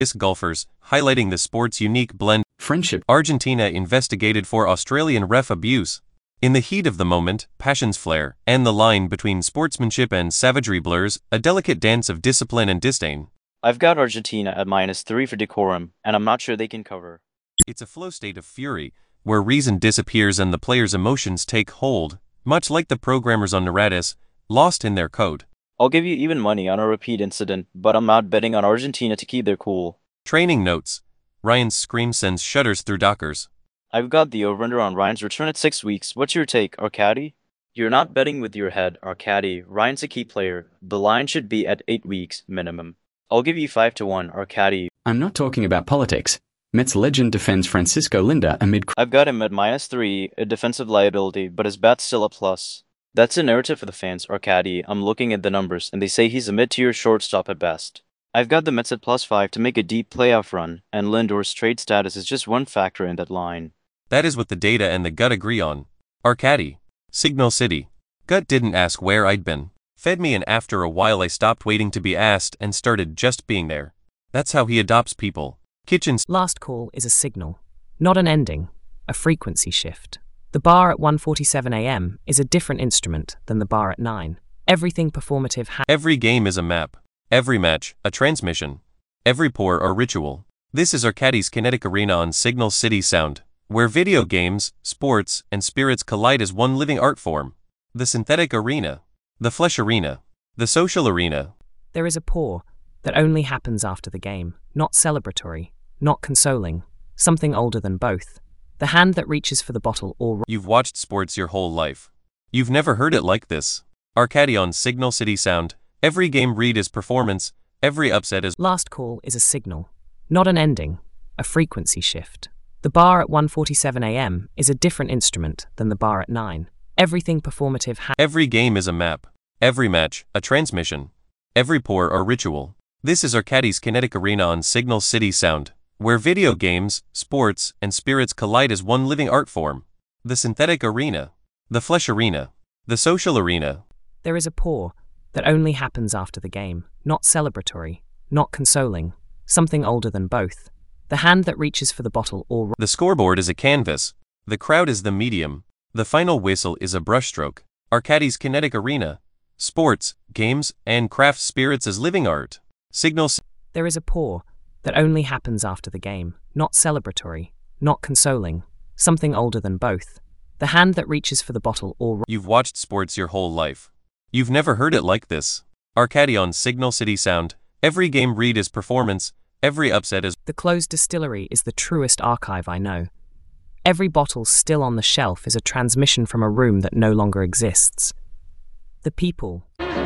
golfers, highlighting the sport's unique blend. Friendship. Argentina investigated for Australian ref abuse. In the heat of the moment, passions flare, and the line between sportsmanship and savagery blurs, a delicate dance of discipline and disdain. I've got Argentina at -3 for decorum, and I'm not sure they can cover. It's a flow state of fury, where reason disappears and the player's emotions take hold, much like the programmers on Neretis, lost in their code. I'll give you even money on a repeat incident, but I'm not betting on Argentina to keep their cool. Training notes. Ryan's scream sends shudders through dockers. I've got the over-under on Ryan's return at 6 weeks. What's your take, Arcadi? You're not betting with your head, Arcadi. Ryan's a key player. The line should be at 8 weeks minimum. I'll give you 5-1, Arcadi. I'm not talking about politics. Mets legend defends Francisco Linda amid... I've got him at -3, a defensive liability, but his bat's still a plus. That's a narrative for the fans, Arcadi. I'm looking at the numbers, and they say he's a mid-tier shortstop at best. I've got the Mets at +5 to make a deep playoff run, and Lindor's trade status is just one factor in that line. That is what the data and the gut agree on. Arcadi. Signal City. Gut didn't ask where I'd been. Fed me, and after a while I stopped waiting to be asked and started just being there. That's how he adopts people. Kitchens. Last call is a signal, not an ending, a frequency shift. The bar at 1:47 a.m. is a different instrument than the bar at 9. Everything performative Every game is a map. Every match, a transmission. Every pour, a ritual. This is Arcadi's Kinetic Arena on Signal City Sound, where video games, sports, and spirits collide as one living art form. The synthetic arena. The flesh arena. The social arena. There is a pour that only happens after the game, not celebratory, not consoling, something older than both. The hand that reaches for the bottle or... You've watched sports your whole life. You've never heard it like this. Arcadi on Signal City Sound. Every game read is performance, every upset is... Last call is a signal, not an ending, a frequency shift. The bar at 1:47 a.m. is a different instrument than the bar at 9. Everything performative Every game is a map. Every match, a transmission. Every pour, a ritual. This is Arcadi's Kinetic Arena on Signal City Sound, where video games, sports, and spirits collide as one living art form. The synthetic arena. The flesh arena. The social arena. There is a pour that only happens after the game, not celebratory, not consoling, something older than both. The hand that reaches for the bottle or... The scoreboard is a canvas. The crowd is the medium. The final whistle is a brushstroke. Arcadi's Kinetic Arena. Sports, games, and craft spirits as living art. Signals. There is a pour that only happens after the game, not celebratory, not consoling, something older than both. The hand that reaches for the bottle or... You've watched sports your whole life. You've never heard it like this. Arcadi on Signal City Sound. Every game read is performance, every upset is... The closed distillery is the truest archive I know. Every bottle still on the shelf is a transmission from a room that no longer exists. The people.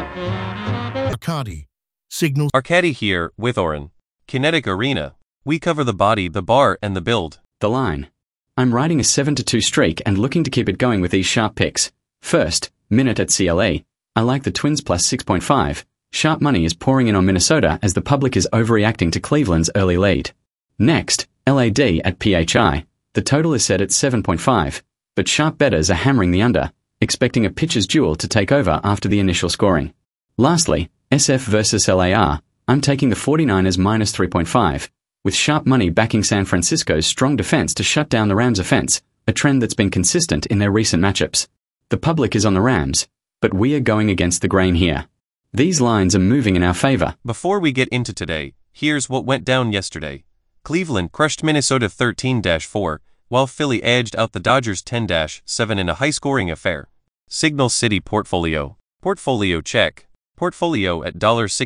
Arcadi. Signal. Arcadi here, with Oren. Kinetic Arena. We cover the body, the bar, and the build. The line. I'm riding a 7-2 streak and looking to keep it going with these sharp picks. First, Minute at CLA. I like the Twins plus 6.5. Sharp money is pouring in on Minnesota as the public is overreacting to Cleveland's early lead. Next, LAD at PHI. The total is set at 7.5, but sharp bettors are hammering the under, expecting a pitcher's duel to take over after the initial scoring. Lastly, SF versus LAR. I'm taking the 49ers minus 3.5, with sharp money backing San Francisco's strong defense to shut down the Rams' offense, a trend that's been consistent in their recent matchups. The public is on the Rams, but we are going against the grain here. These lines are moving in our favor. Before we get into today, here's what went down yesterday. Cleveland crushed Minnesota 13-4, while Philly edged out the Dodgers 10-7 in a high-scoring affair. Signal City Portfolio. Portfolio check. Portfolio at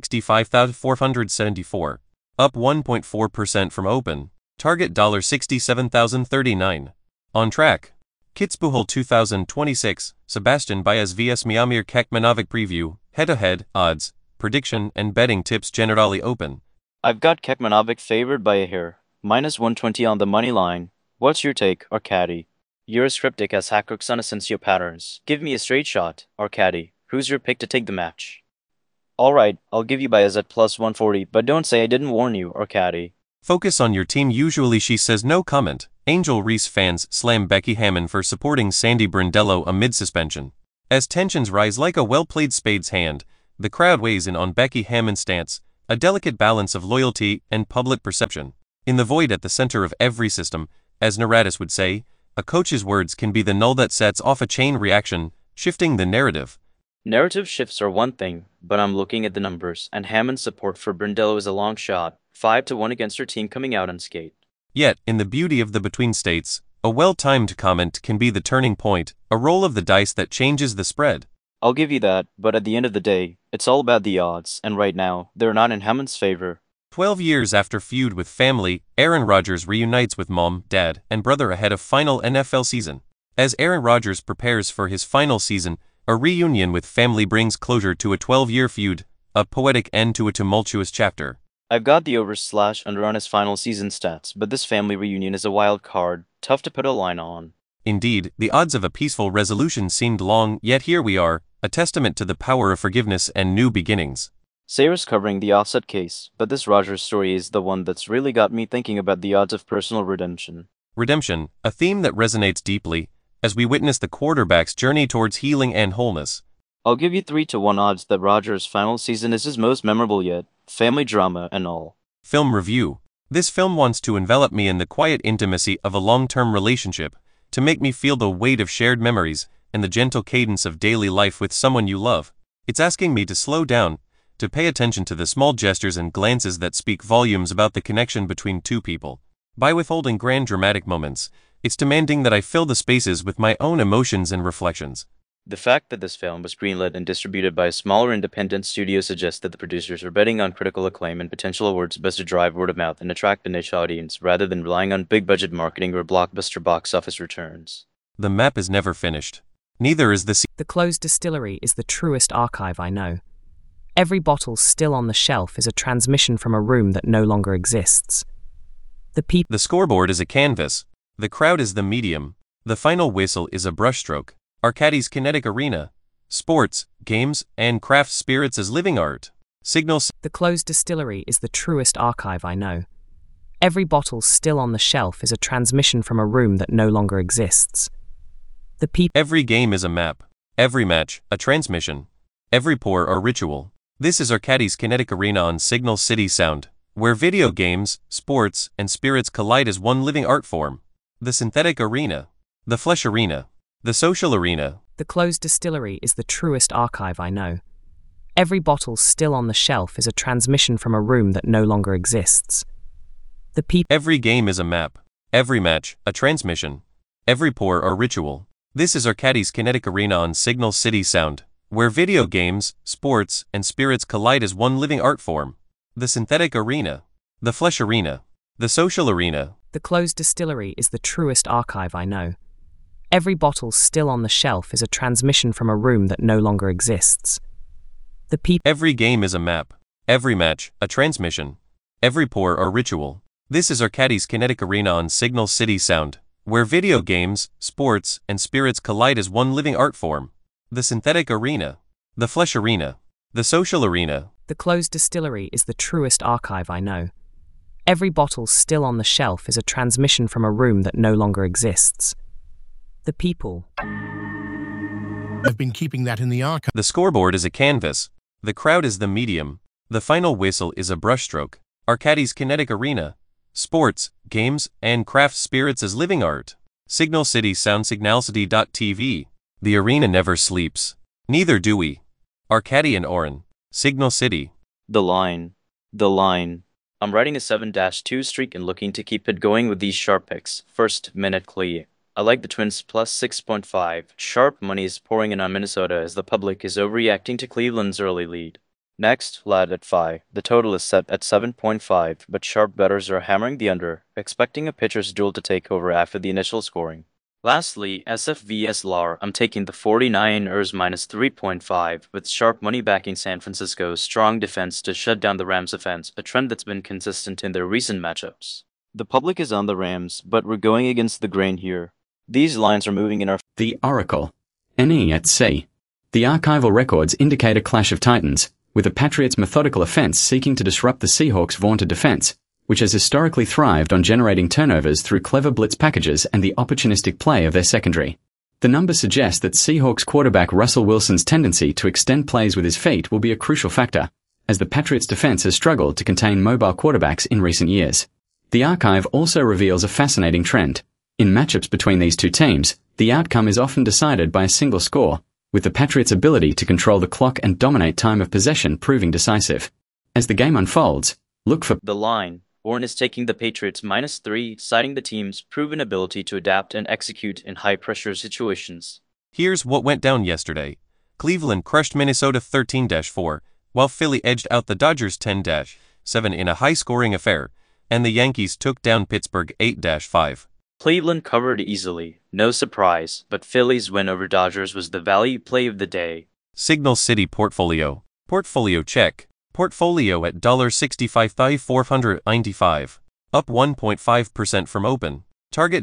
$65,474. Up 1.4% from open. Target $67,039. On track. Kitzbühel 2026, Sebastian Baez vs Miomir Kekmanovic preview, head-to-head, odds, prediction and betting tips generally open. I've got Kekmanovic favored by a hair, minus 120 on the money line. What's your take, Arcadi? You're as cryptic as Hackrook's on Asensio patterns. Give me a straight shot, Arcadi. Who's your pick to take the match? Alright, I'll give you Baez at plus 140, but don't say I didn't warn you, Arcadi. Focus on your team. Usually she says no comment. Angel Reese fans slam Becky Hammon for supporting Sandy Brindello amid suspension. As tensions rise like a well-played spades hand, the crowd weighs in on Becky Hammon's stance, a delicate balance of loyalty and public perception. In the void at the center of every system, as Naradis would say, a coach's words can be the null that sets off a chain reaction, shifting the narrative. Narrative shifts are one thing, but I'm looking at the numbers, and Hammond's support for Brindello is a long shot, 5-1 against her team coming out unscathed. Yet, in the beauty of the between states, a well-timed comment can be the turning point, a roll of the dice that changes the spread. I'll give you that, but at the end of the day, it's all about the odds, and right now, they're not in Hammond's favor. 12 years after feud with family, Aaron Rodgers reunites with mom, dad, and brother ahead of final NFL season. As Aaron Rodgers prepares for his final season, a reunion with family brings closure to a 12-year feud, a poetic end to a tumultuous chapter. I've got the over/under on his final season stats, but this family reunion is a wild card, tough to put a line on. Indeed, the odds of a peaceful resolution seemed long, yet here we are, a testament to the power of forgiveness and new beginnings. Sarah's covering the Offset case, but this Rodgers story is the one that's really got me thinking about the odds of personal redemption. Redemption, a theme that resonates deeply, as we witness the quarterback's journey towards healing and wholeness. I'll give you 3-1 odds that Rodgers' final season is his most memorable yet, family drama and all. Film review. This film wants to envelop me in the quiet intimacy of a long-term relationship, to make me feel the weight of shared memories and the gentle cadence of daily life with someone you love. It's asking me to slow down, to pay attention to the small gestures and glances that speak volumes about the connection between two people. By withholding grand dramatic moments, it's demanding that I fill the spaces with my own emotions and reflections. The fact that this film was greenlit and distributed by a smaller independent studio suggests that the producers are betting on critical acclaim and potential awards buzz to drive word of mouth and attract a niche audience rather than relying on big-budget marketing or blockbuster box office returns. The map is never finished. Neither is the The closed distillery is the truest archive I know. Every bottle still on the shelf is a transmission from a room that no longer exists. The scoreboard is a canvas. The crowd is the medium. The final whistle is a brushstroke. Arcadis Kinetic Arena. Sports, games, and craft spirits as living art. Signals. The closed distillery is the truest archive I know. Every bottle still on the shelf is a transmission from a room that no longer exists. Every game is a map. Every match, a transmission. Every pour, a ritual. This is Arcadis Kinetic Arena on Signal City Sound, where video games, sports, and spirits collide as one living art form. The synthetic arena. The flesh arena. The social arena. The closed distillery is the truest archive I know. Every bottle still on the shelf is a transmission from a room that no longer exists. Every game is a map. Every match, a transmission. Every pour, a ritual. This is Arcadis Kinetic Arena on Signal City Sound, where video games, sports, and spirits collide as one living art form. The synthetic arena. The flesh arena. The social arena. The closed distillery is the truest archive I know. Every bottle still on the shelf is a transmission from a room that no longer exists. Every game is a map. Every match, a transmission. Every pour, a ritual. This is Arcadis Kinetic Arena on Signal City Sound, where video games, sports, and spirits collide as one living art form. The synthetic arena. The flesh arena. The social arena. The closed distillery is the truest archive I know. Every bottle still on the shelf is a transmission from a room that no longer exists. The people. I've been keeping that in the archive. The scoreboard is a canvas. The crowd is the medium. The final whistle is a brushstroke. Arcadis Kinetic Arena. Sports, games, and craft spirits as living art. Signal City Sound Signalcity.tv. The arena never sleeps. Neither do we. Arcady and Oren. Signal City. The line. The line. I'm riding a 7-2 streak and looking to keep it going with these sharp picks. First, Minute Clee. I like the Twins plus 6.5. Sharp money is pouring in on Minnesota as the public is overreacting to Cleveland's early lead. Next, Lad at 5. The total is set at 7.5, but sharp bettors are hammering the under, expecting a pitcher's duel to take over after the initial scoring. Lastly, SF vs LAR, I'm taking the 49ers minus 3.5, with sharp money backing San Francisco's strong defense to shut down the Rams' offense, a trend that's been consistent in their recent matchups. The public is on the Rams, but we're going against the grain here. These lines are moving in our... The Oracle. NE at C. The archival records indicate a clash of titans, with the Patriots' methodical offense seeking to disrupt the Seahawks' vaunted defense, which has historically thrived on generating turnovers through clever blitz packages and the opportunistic play of their secondary. The numbers suggest that Seahawks quarterback Russell Wilson's tendency to extend plays with his feet will be a crucial factor, as the Patriots' defense has struggled to contain mobile quarterbacks in recent years. The archive also reveals a fascinating trend. In matchups between these two teams, the outcome is often decided by a single score, with the Patriots' ability to control the clock and dominate time of possession proving decisive. As the game unfolds, look for The line. Orrin is taking the Patriots -3, citing the team's proven ability to adapt and execute in high-pressure situations. Here's what went down yesterday. Cleveland crushed Minnesota 13-4, while Philly edged out the Dodgers 10-7 in a high-scoring affair, and the Yankees took down Pittsburgh 8-5. Cleveland covered easily, no surprise, but Philly's win over Dodgers was the value play of the day. Signal City Portfolio. Portfolio check. Portfolio at $65,495. Up 1.5% from open. Target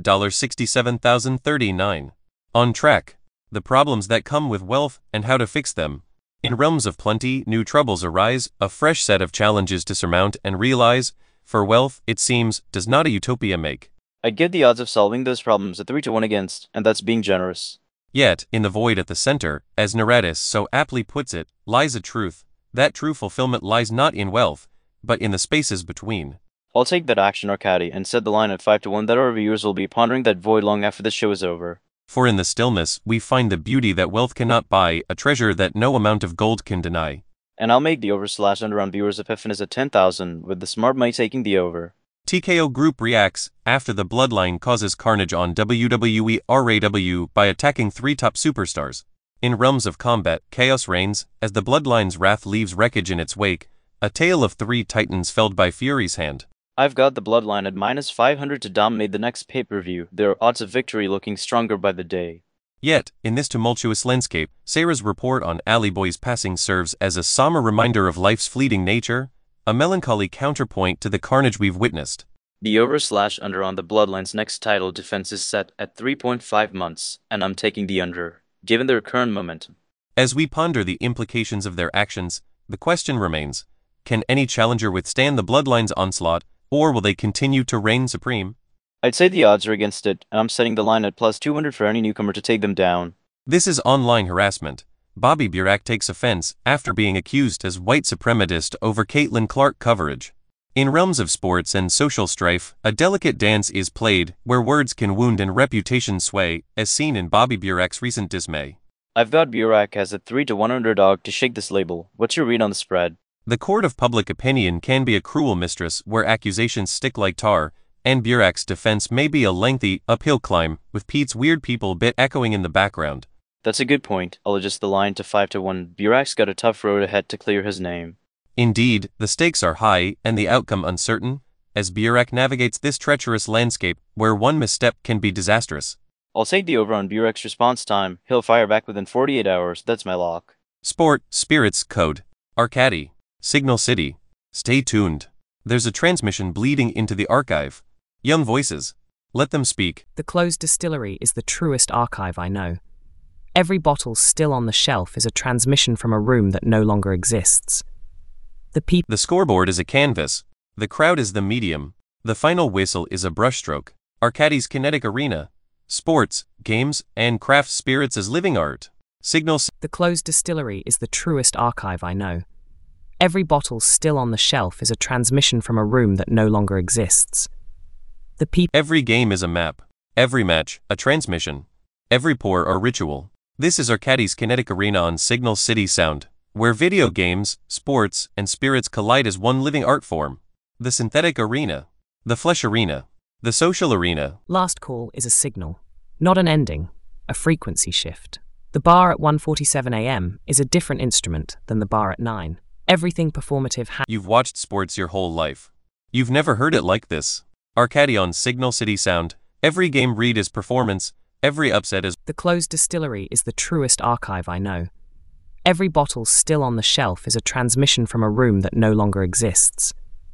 $67,039. On track. The problems that come with wealth and how to fix them. In realms of plenty, new troubles arise, a fresh set of challenges to surmount and realize. For wealth, it seems, does not a utopia make. I'd give the odds of solving those problems a 3-1 against, and that's being generous. Yet, in the void at the center, as Naradis so aptly puts it, lies a truth. That true fulfillment lies not in wealth, but in the spaces between. I'll take that action, Arcady, and set the line at 5-1 that our viewers will be pondering that void long after the show is over. For in the stillness, we find the beauty that wealth cannot buy, a treasure that no amount of gold can deny. And I'll make the over/under on viewers if Effin is at 10,000, with the smart money taking the over. TKO Group reacts after the Bloodline causes carnage on WWE RAW by attacking 3 top superstars. In realms of combat, chaos reigns as the Bloodline's wrath leaves wreckage in its wake, a tale of 3 titans felled by Fury's hand. I've got the Bloodline at -500 to dominate the next pay-per-view, their odds of victory looking stronger by the day. Yet, in this tumultuous landscape, Sarah's report on Alley Boy's passing serves as a somber reminder of life's fleeting nature, a melancholy counterpoint to the carnage we've witnessed. The over/under on the Bloodline's next title defense is set at 3.5 months, and I'm taking the under, given their current momentum. As we ponder the implications of their actions, the question remains, can any challenger withstand the Bloodline's onslaught, or will they continue to reign supreme? I'd say the odds are against it, and I'm setting the line at +200 for any newcomer to take them down. This is online harassment. Bobby Burak takes offense after being accused as white suprematist over Caitlin Clark coverage. In realms of sports and social strife, a delicate dance is played where words can wound and reputation sway, as seen in Bobby Burak's recent dismay. I've got Burak as a 3-1 underdog to shake this label. What's your read on the spread? The court of public opinion can be a cruel mistress where accusations stick like tar, and Burak's defense may be a lengthy, uphill climb, with Pete's weird people bit echoing in the background. That's a good point. I'll adjust the line to 5-1. Burak's got a tough road ahead to clear his name. Indeed, the stakes are high and the outcome uncertain, as Burak navigates this treacherous landscape where one misstep can be disastrous. I'll take the over on Burak's response time. He'll fire back within 48 hours. That's my lock. Sport, Spirits, Code. Arcady. Signal City. Stay tuned. There's a transmission bleeding into the archive. Young voices. Let them speak. The closed distillery is the truest archive I know. Every bottle still on the shelf is a transmission from a room that no longer exists. The scoreboard is a canvas. The crowd is the medium. The final whistle is a brushstroke. Arcady's kinetic arena. Sports, games, and craft spirits as living art. Signal. The closed distillery is the truest archive I know. Every bottle still on the shelf is a transmission from a room that no longer exists. Every game is a map. Every match, a transmission. Every pour, a ritual. This is Arcady's kinetic arena on Signal City Sound, where video games, sports, and spirits collide as one living art form. The synthetic arena. The flesh arena. The social arena. Last call is a signal, not an ending, a frequency shift. The bar at 1:47 a.m. is a different instrument than the bar at 9. Everything performative You've watched sports your whole life. You've never heard it like this. Arcady on Signal City Sound. Every game read is performance. Every upset is. The closed distillery is the truest archive I know. Every bottle still on the shelf is a transmission from a room that no longer exists.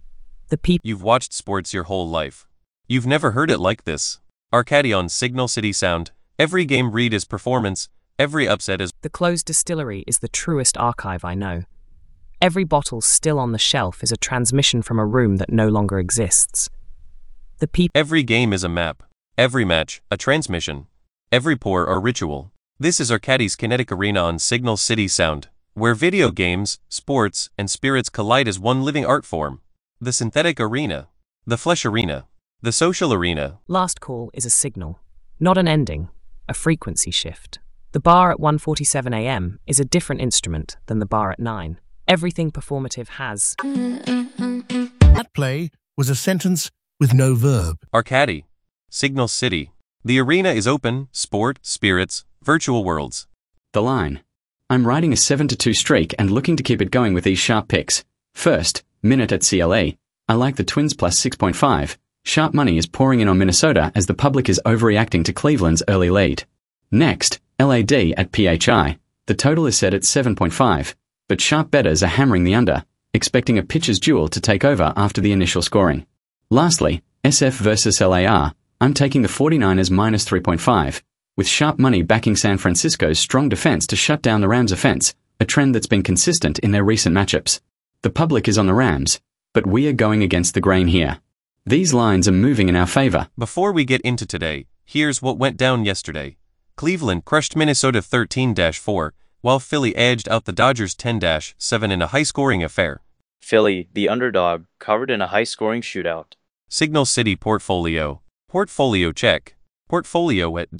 You've watched sports your whole life. You've never heard it like this. Arcady on Signal City Sound. Every game read is performance. Every upset is. The closed distillery is the truest archive I know. Every bottle still on the shelf is a transmission from a room that no longer exists. Every game is a map. Every match, a transmission. Every pour, a ritual. This is Arcady's kinetic arena on Signal City Sound, where video games, sports, and spirits collide as one living art form. The synthetic arena, the flesh arena, the social arena. Last call is a signal, not an ending, a frequency shift. The bar at 1:47 a.m. is a different instrument than the bar at 9. Everything performative has. That play was a sentence with no verb. Arcady, Signal City. The arena is open, sport, spirits, virtual worlds. The line. I'm riding a 7-2 streak and looking to keep it going with these sharp picks. First, Minute at CLA. I like the Twins plus 6.5. Sharp money is pouring in on Minnesota as the public is overreacting to Cleveland's early lead. Next, LAD at PHI. The total is set at 7.5, but sharp bettors are hammering the under, expecting a pitcher's duel to take over after the initial scoring. Lastly, SF versus LAR. I'm taking the 49ers minus 3.5, with sharp money backing San Francisco's strong defense to shut down the Rams' offense, a trend that's been consistent in their recent matchups. The public is on the Rams, but we are going against the grain here. These lines are moving in our favor. Before we get into today, here's what went down yesterday. Cleveland crushed Minnesota 13-4, while Philly edged out the Dodgers 10-7 in a high-scoring affair. Philly, the underdog, covered in a high-scoring shootout. Signal City portfolio. Portfolio check. Portfolio at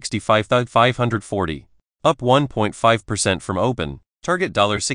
$65,540. Up 1.5% from open. Target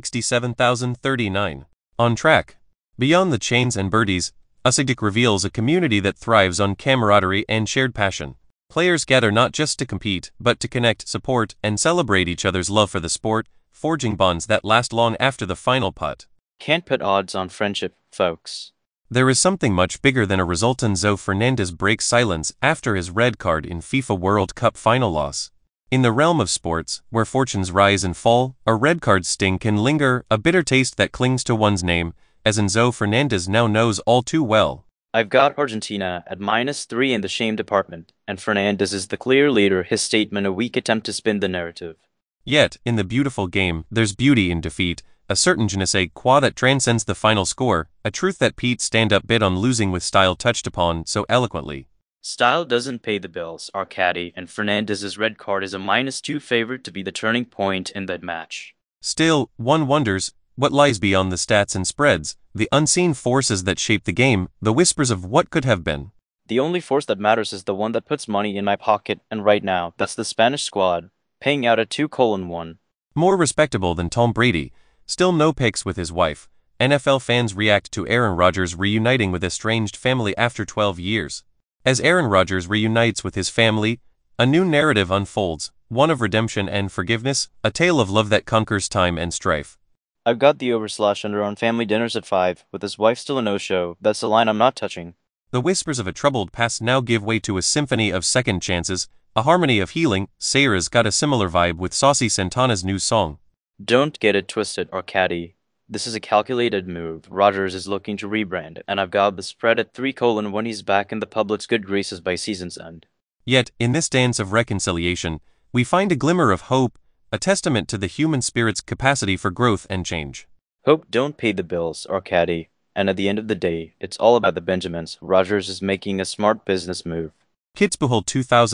$67,039. On track. Beyond the chains and birdies, Usyk reveals a community that thrives on camaraderie and shared passion. Players gather not just to compete, but to connect, support, and celebrate each other's love for the sport, forging bonds that last long after the final putt. Can't put odds on friendship, folks. There is something much bigger than a result. Enzo Fernandez breaks silence after his red card in FIFA World Cup final loss. In the realm of sports, where fortunes rise and fall, a red card sting can linger, a bitter taste that clings to one's name, as Enzo Fernandez now knows all too well. I've got Argentina at -3 in the shame department, and Fernandez is the clear leader. His statement a weak attempt to spin the narrative. Yet, in the beautiful game, there's beauty in defeat, a certain je ne sais quoi that transcends the final score, a truth that Pete's stand-up bit on losing with style touched upon so eloquently. Style doesn't pay the bills, Arcady, and Fernandez's red card is a -2 favorite to be the turning point in that match. Still, one wonders, what lies beyond the stats and spreads, the unseen forces that shape the game, the whispers of what could have been. The only force that matters is the one that puts money in my pocket, and right now, that's the Spanish squad, paying out at 2:1. More respectable than Tom Brady, still no pics with his wife. NFL fans react to Aaron Rodgers reuniting with estranged family after 12 years. As Aaron Rodgers reunites with his family, a new narrative unfolds, one of redemption and forgiveness, a tale of love that conquers time and strife. I've got the over/under on family dinners at 5, with his wife still a no-show. That's the line I'm not touching. The whispers of a troubled past now give way to a symphony of second chances, a harmony of healing. Sayra's got a similar vibe with Saucy Santana's new song. Don't get it twisted, Arcady. This is a calculated move. Rodgers is looking to rebrand, and I've got the spread at 3:1 when he's back in the public's good graces by season's end. Yet, in this dance of reconciliation, we find a glimmer of hope, a testament to the human spirit's capacity for growth and change. Hope don't pay the bills, Arcady, and at the end of the day, it's all about the Benjamins. Rodgers is making a smart business move. Kitzbühel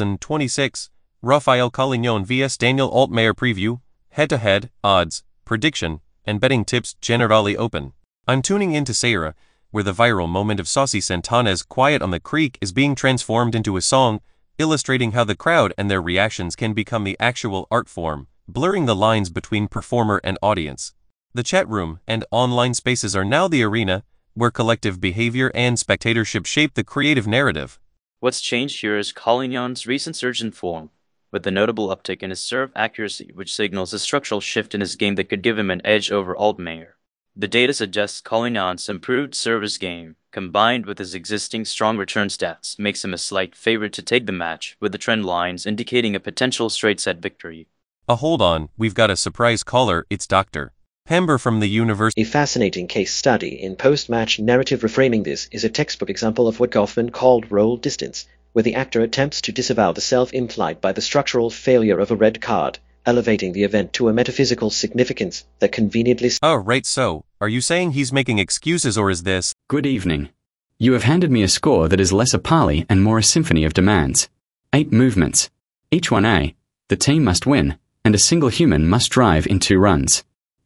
2026, Rafael Collignon vs Daniel Altmaier preview, head-to-head, odds, prediction, and betting tips generally open. I'm tuning into Sayra, where the viral moment of Saucy Santana's Quiet on the Creek is being transformed into a song, illustrating how the crowd and their reactions can become the actual art form, blurring the lines between performer and audience. The chat room and online spaces are now the arena, where collective behavior and spectatorship shape the creative narrative. What's changed here is Collignon's recent surge in form, with a notable uptick in his serve accuracy, which signals a structural shift in his game that could give him an edge over Altmaier. The data suggests Collignon's improved service game, combined with his existing strong return stats, makes him a slight favorite to take the match, with the trend lines indicating a potential straight-set victory. Hold on, we've got a surprise caller. It's Dr. Hamber from the University. A fascinating case study in post-match narrative reframing. This is a textbook example of what Goffman called role distance, where the actor attempts to disavow the self implied by the structural failure of a red card, elevating the event to a metaphysical significance that conveniently... Oh, right, so, are you saying he's making excuses, or is this... Good evening. You have handed me a score that is less a parley and more a symphony of demands. 8 movements. Each one A. The team must win, and a single human must drive in 2 runs.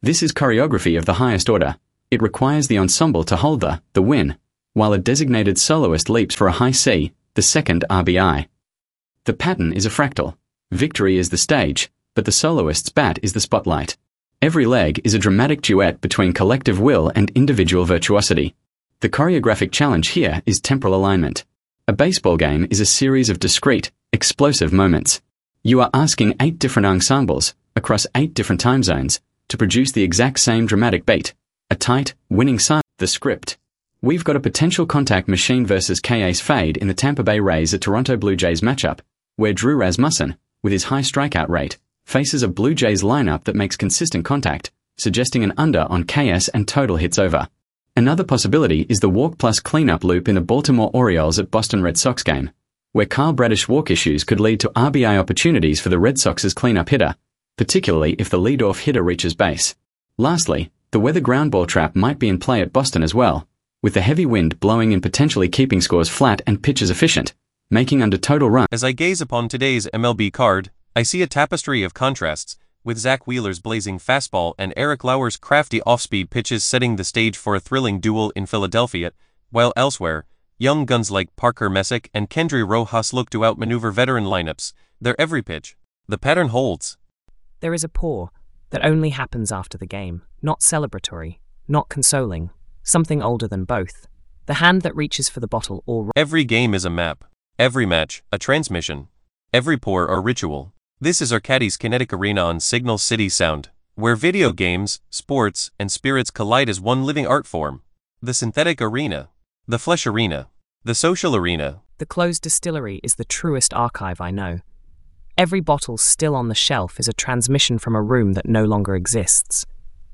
This is choreography of the highest order. It requires the ensemble to hold the win, while a designated soloist leaps for a high C, the second RBI. The pattern is a fractal. Victory is the stage, but the soloist's bat is the spotlight. Every leg is a dramatic duet between collective will and individual virtuosity. The choreographic challenge here is temporal alignment. A baseball game is a series of discrete, explosive moments. You are asking 8 different ensembles, across 8 different time zones, to produce the exact same dramatic beat, a tight, winning sign. The script. We've got a potential contact machine versus K-Ace fade in the Tampa Bay Rays at Toronto Blue Jays matchup, where Drew Rasmussen, with his high strikeout rate, faces a Blue Jays lineup that makes consistent contact, suggesting an under on KS and total hits over. Another possibility is the walk plus cleanup loop in the Baltimore Orioles at Boston Red Sox game, where Kyle Bradish walk issues could lead to RBI opportunities for the Red Sox's cleanup hitter, particularly if the leadoff hitter reaches base. Lastly, the weather ground ball trap might be in play at Boston as well, with the heavy wind blowing and potentially keeping scores flat and pitches efficient, making under total run. As I gaze upon today's MLB card, I see a tapestry of contrasts, with Zach Wheeler's blazing fastball and Eric Lauer's crafty off-speed pitches setting the stage for a thrilling duel in Philadelphia, while elsewhere, young guns like Parker Messick and Kendry Rojas look to outmaneuver veteran lineups, their every pitch. The pattern holds. There is a pour that only happens after the game, not celebratory, not consoling, something older than both. The hand that reaches for the bottle or... Every game is a map. Every match, a transmission. Every pour a ritual. This is Arcadie's Kinetic Arena on Signal City Sound, where video games, sports, and spirits collide as one living art form. The synthetic arena. The flesh arena. The social arena. The closed distillery is the truest archive I know. Every bottle still on the shelf is a transmission from a room that no longer exists.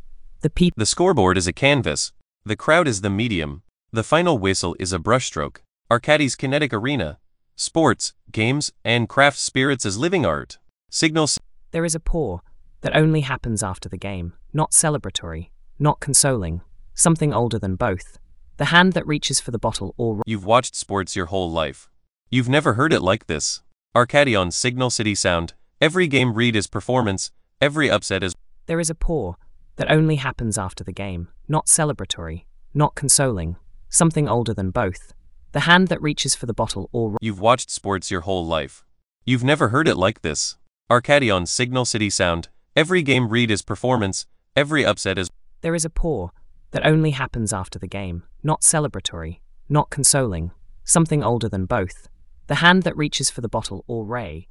The scoreboard is a canvas. The crowd is the medium. The final whistle is a brushstroke. Arcadie's Kinetic Arena. Sports, games, and craft spirits as living art. Signals. There is a pour that only happens after the game, not celebratory, not consoling, something older than both. The hand that reaches for the bottle or... You've watched sports your whole life. You've never heard it like this. Arcadie on Signal City Sound. Every game read is performance, every upset is... There is a pour that only happens after the game, not celebratory, not consoling, something older than both. The hand that reaches for the bottle or... You've watched sports your whole life. You've never heard it like this. Arcadie on Signal City Sound. Every game read is performance, every upset is... There is a pour that only happens after the game, not celebratory, not consoling, something older than both. The hand that reaches for the bottle or ray.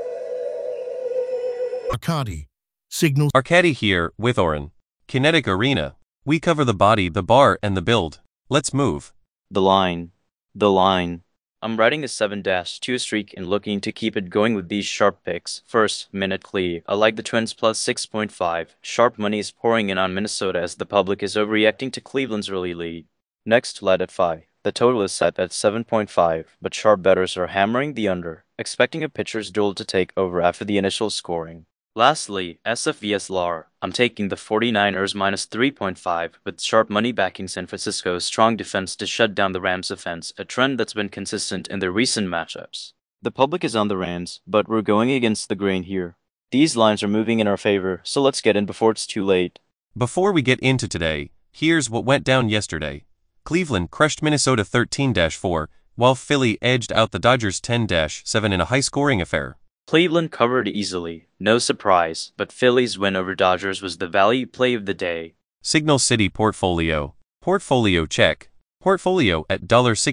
Arcadie. Signal. Arcadie here, with Oren. Kinetic Arena. We cover the body, the bar, and the build. Let's move. The line. The line. I'm riding a 7-2 streak and looking to keep it going with these sharp picks. First, Minute Clee. I like the Twins plus 6.5. Sharp money is pouring in on Minnesota as the public is overreacting to Cleveland's early lead. Next, Let It Fly. The total is set at 7.5, but sharp bettors are hammering the under, expecting a pitcher's duel to take over after the initial scoring. Lastly, SF vs LAR. I'm taking the 49ers minus 3.5, with sharp money backing San Francisco's strong defense to shut down the Rams' offense, a trend that's been consistent in their recent matchups. The public is on the Rams, but we're going against the grain here. These lines are moving in our favor, so let's get in before it's too late. Before we get into today, here's what went down yesterday. Cleveland crushed Minnesota 13-4, while Philly edged out the Dodgers 10-7 in a high-scoring affair. Cleveland covered easily, no surprise, but Philly's win over Dodgers was the value play of the day. Signal City Portfolio. Portfolio check. Portfolio at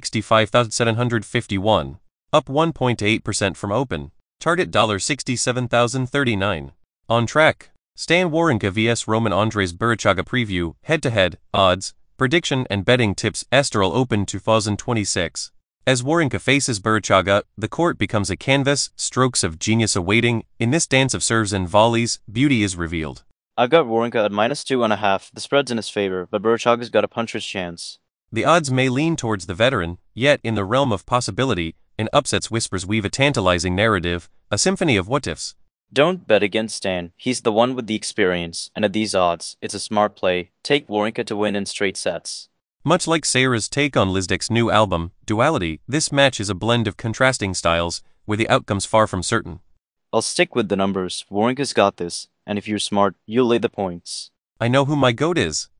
$65,751, up 1.8% from open. Target $67,039. On track. Stan Wawrinka vs Roman Andres Burruchaga preview, head-to-head, odds, prediction and betting tips Astral Open 2026. As Wawrinka faces Burruchaga, the court becomes a canvas, strokes of genius awaiting. In this dance of serves and volleys, beauty is revealed. I've got Wawrinka at minus 2.5. The spread's in his favor, but Burruchaga's got a puncher's chance. The odds may lean towards the veteran, yet in the realm of possibility, in upsets whispers weave a tantalizing narrative, a symphony of what-ifs. Don't bet against Stan. He's the one with the experience, and at these odds, it's a smart play. Take Wawrinka to win in straight sets. Much like Sarah's take on Lizdek's new album, Duality, this match is a blend of contrasting styles, where the outcome's far from certain. I'll stick with the numbers. Wawrinka's got this, and if you're smart, you'll lay the points. I know who my GOAT is.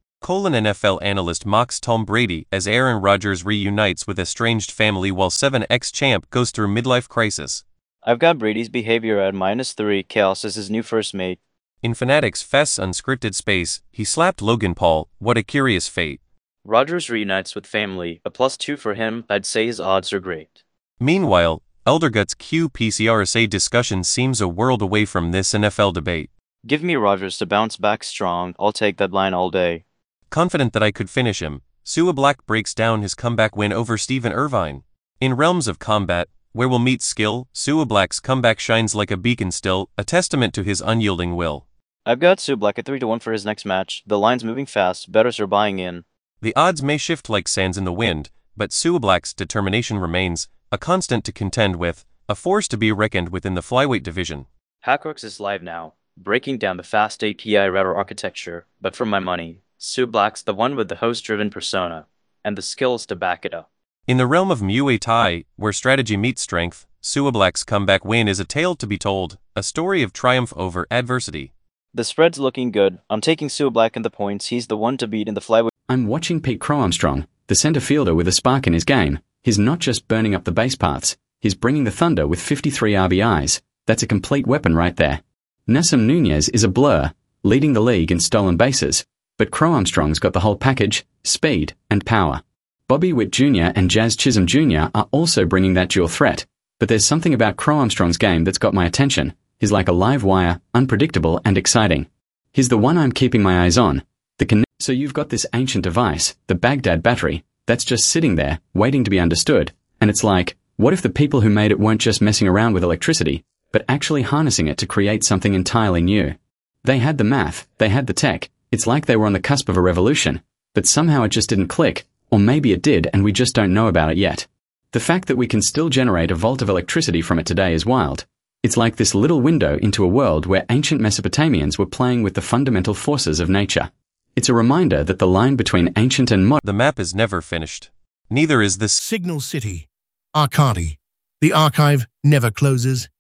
NFL analyst mocks Tom Brady as Aaron Rodgers reunites with estranged family while 7x champ goes through midlife crisis. I've got Brady's behavior at -3, Chaos as his new first mate. In Fanatics Fest's unscripted space, he slapped Logan Paul. What a curious fate. Rodgers reunites with family, a +2 for him. I'd say his odds are great. Meanwhile, Eldergut's QPCRSA discussion seems a world away from this NFL debate. Give me Rodgers to bounce back strong. I'll take that line all day. Confident that I could finish him, Sua Black breaks down his comeback win over Stephen Irvine. In realms of combat, where we'll meet skill, Sua Black's comeback shines like a beacon still, a testament to his unyielding will. I've got Sua Black at 3-1 for his next match. The line's moving fast, bettors are buying in. The odds may shift like sands in the wind, but Sua Black's determination remains, a constant to contend with, a force to be reckoned with in the flyweight division. Hackworks is live now, breaking down the fast API router architecture, but for my money, Sua Black's the one with the host-driven persona, and the skills to back it up. In the realm of Muay Thai, where strategy meets strength, Sua Black's comeback win is a tale to be told, a story of triumph over adversity. The spread's looking good. I'm taking Sua Black in the points. He's the one to beat in the flyweight. I'm watching Pete Crow-Armstrong, the centre fielder with a spark in his game. He's not just burning up the base paths, he's bringing the thunder with 53 RBIs. That's a complete weapon right there. Nassim Nunez is a blur, leading the league in stolen bases, but Crow-Armstrong's got the whole package, speed and power. Bobby Witt Jr. and Jazz Chisholm Jr. are also bringing that dual threat, but there's something about Crow-Armstrong's game that's got my attention. He's like a live wire, unpredictable and exciting. He's the one I'm keeping my eyes on. So you've got this ancient device, the Baghdad battery, that's just sitting there, waiting to be understood, and it's like, what if the people who made it weren't just messing around with electricity, but actually harnessing it to create something entirely new? They had the math, they had the tech, it's like they were on the cusp of a revolution, but somehow it just didn't click, or maybe it did and we just don't know about it yet. The fact that we can still generate a volt of electricity from it today is wild. It's like this little window into a world where ancient Mesopotamians were playing with the fundamental forces of nature. It's a reminder that the line between ancient and modern... The map is never finished. Neither is this Signal City. Arcadi. The archive never closes.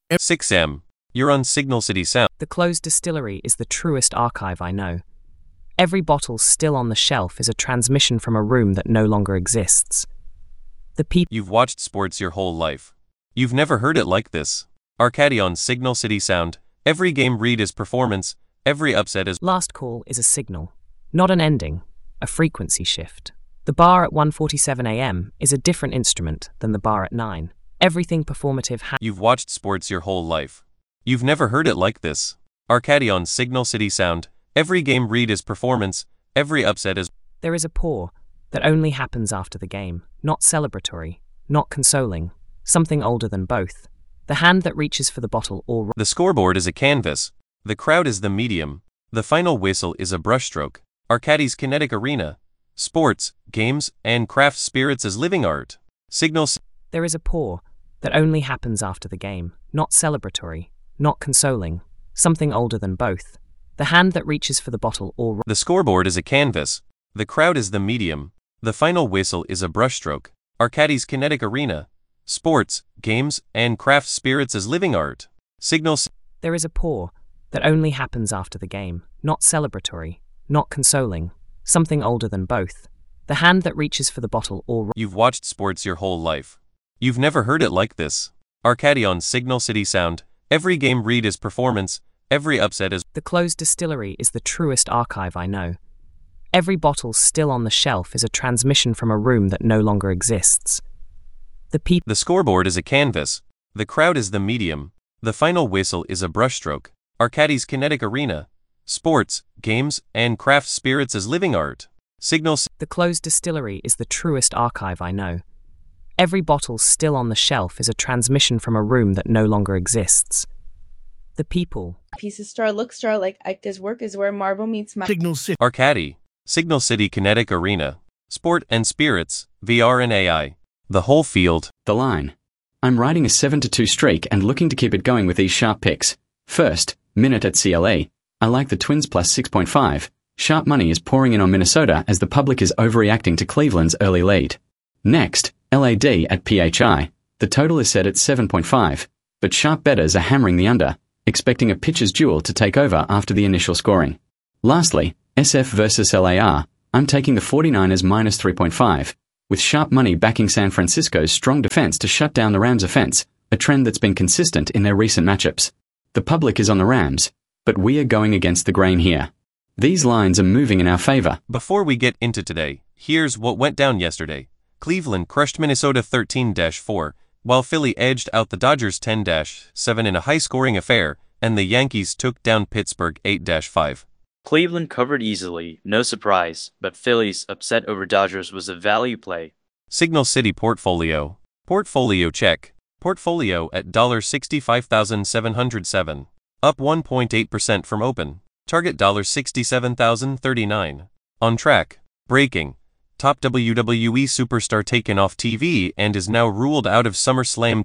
6M. You're on Signal City Sound. The closed distillery is the truest archive I know. Every bottle still on the shelf is a transmission from a room that no longer exists. The people... You've watched sports your whole life. You've never heard it like this. Arcadi on Signal City Sound. Every game read is performance. Every upset is... Last call is a signal, not an ending, a frequency shift. The bar at 1:47 a.m. is a different instrument than the bar at 9. Everything performative You've watched sports your whole life. You've never heard it like this. Arcadi on Signal City Sound. Every game read is performance. Every upset is... There is a pour that only happens after the game, not celebratory, not consoling, something older than both. The hand that reaches for the bottle or... The scoreboard is a canvas. The crowd is the medium. The final whistle is a brushstroke. Arcadi's kinetic arena. Sports, games, and craft spirits as living art. Signals. There is a pour that only happens after the game, not celebratory, not consoling, something older than both. The hand that reaches for the bottle or... The scoreboard is a canvas. The crowd is the medium. The final whistle is a brushstroke. Arcadi's kinetic arena. Sports, games, and craft spirits as living art. Signals. There is a pour that only happens after the game, not celebratory, not consoling, something older than both. The hand that reaches for the bottle or... You've watched sports your whole life. You've never heard it like this. Arcadi on Signal City Sound. Every game read is performance. Every upset is... The closed distillery is the truest archive I know. Every bottle still on the shelf is a transmission from a room that no longer exists. The scoreboard is a canvas. The crowd is the medium. The final whistle is a brushstroke. Arcadi's kinetic arena. Sports, games, and craft spirits as living art. Signals. The closed distillery is the truest archive I know. Every bottle still on the shelf is a transmission from a room that no longer exists. The people. Pieces star look star like Ike's work is where Marvel meets Signal City. Arcadi. Signal City Kinetic Arena. Sport and spirits, VR and AI. The whole field. The line. I'm riding a 7-2 streak and looking to keep it going with these sharp picks. First, Minute at CLA. I like the Twins plus 6.5. Sharp money is pouring in on Minnesota as the public is overreacting to Cleveland's early lead. Next, LAD at PHI. The total is set at 7.5, but sharp bettors are hammering the under, expecting a pitcher's duel to take over after the initial scoring. Lastly, SF versus LAR, I'm taking the 49ers minus 3.5, with sharp money backing San Francisco's strong defense to shut down the Rams' offense, a trend that's been consistent in their recent matchups. The public is on the Rams, but we are going against the grain here. These lines are moving in our favor. Before we get into today, here's what went down yesterday. Cleveland crushed Minnesota 13-4, while Philly edged out the Dodgers 10-7 in a high-scoring affair, and the Yankees took down Pittsburgh 8-5. Cleveland covered easily, no surprise, but Philly's upset over Dodgers was a value play. Signal City Portfolio. Portfolio check. Portfolio at $65,707. Up 1.8% from open. Target $67,039. On track. Breaking. Top WWE superstar taken off TV and is now ruled out of SummerSlam